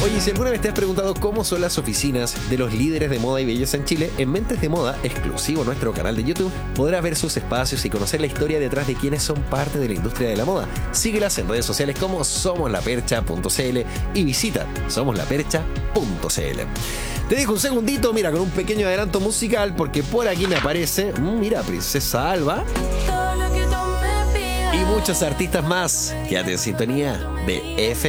Oye, si alguna vez te has preguntado cómo son las oficinas de los líderes de moda y belleza en Chile, en Mentes de Moda, exclusivo a nuestro canal de YouTube, podrás ver sus espacios y conocer la historia detrás de quienes son parte de la industria de la moda. Síguelas en redes sociales como somoslapercha.cl y visita somoslapercha.cl. Te dejo un segundito, mira, con un pequeño adelanto musical, porque por aquí me aparece, mira, Princesa Alba y muchos artistas más. Quédate en sintonía de FM